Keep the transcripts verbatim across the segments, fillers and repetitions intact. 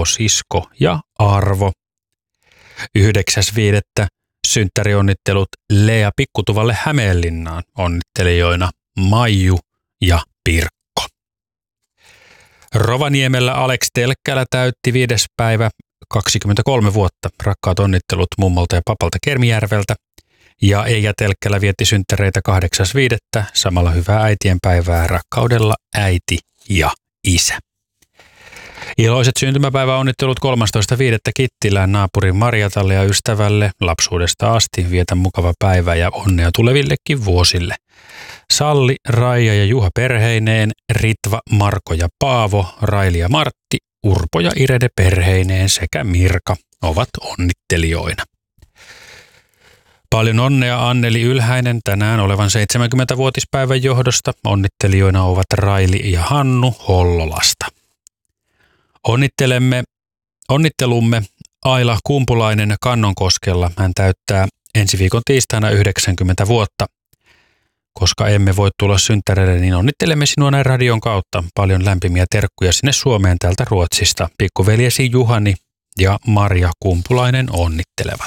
avosisko ja Arvo. yhdeksäs viidettä synttärionnittelut Lea Pikkutuvalle Hämeenlinnaan, onnittelijoina Maiju ja Pirkko. Rovaniemellä Alex Telkkälä täytti viides päivä kaksikymmentäkolme vuotta. Rakkaat onnittelut mummolta ja papalta Kermijärveltä. Ja Eija Telkkälä vietti synttäreitä kahdeksas viidettä Samalla hyvää äitienpäivää rakkaudella äiti ja isä. Iloiset syntymäpäiväonnittelut kolmastoista viidettä Kittilään naapurin Marjatalle ja ystävälle. Lapsuudesta asti vietä mukava päivä ja onnea tulevillekin vuosille. Salli, Raija ja Juha perheineen, Ritva, Marko ja Paavo, Raili ja Martti, Urpo ja Irede perheineen sekä Mirka ovat onnittelijoina. Paljon onnea Anneli Ylhäinen tänään olevan seitsemänkymmenvuotispäivän johdosta. Onnittelijoina ovat Raili ja Hannu Hollolasta. Onnittelemme, onnittelumme Aila Kumpulainen Kannonkoskella. Hän täyttää ensi viikon tiistaina yhdeksänkymmentä vuotta. Koska emme voi tulla synttäreille, niin onnittelemme sinua näin radion kautta. Paljon lämpimiä terkkuja sinne Suomeen täältä Ruotsista. Pikkuveljesi Juhani ja Marja Kumpulainen onnittelevat.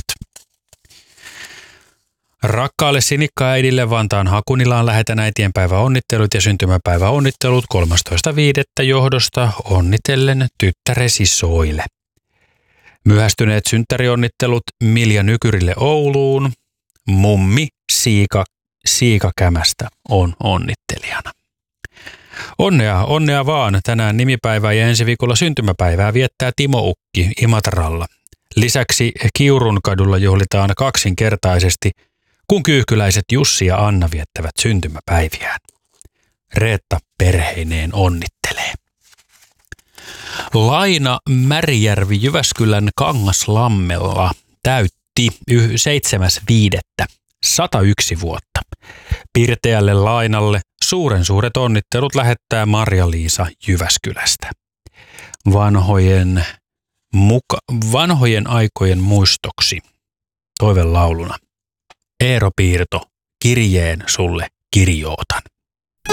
Rakkaalle sinikkaäidille Vantaan Hakunilaan lähetän äitienpäivä onnittelut ja syntymäpäivä onnittelut kolmastoista viidettä johdosta onnitellen tyttäresi Soile. Myöhästyneet synttärionnittelut Milja Nykyrille Ouluun. Mummi Siika, Siika Kämästä on onnittelijana. Onnea, onnea vaan. Tänään nimipäivää ja ensi viikolla syntymäpäivää viettää Timo Ukki Imatralla. Lisäksi Kiurunkadulla juhlitaan kaksinkertaisesti, kun kyyhkyläiset Jussi ja Anna viettävät syntymäpäiviään. Reetta perheineen onnittelee. Laina Märijärvi Jyväskylän Kangaslammella täytti seitsemäs viidettä sata yksi vuotta. Pirteälle Lainalle suuren suuret onnittelut lähettää Marja-Liisa Jyväskylästä. Vanhojen, muka, vanhojen aikojen muistoksi toivelauluna. Eero Piirto, kirjeen sulle kirjootan.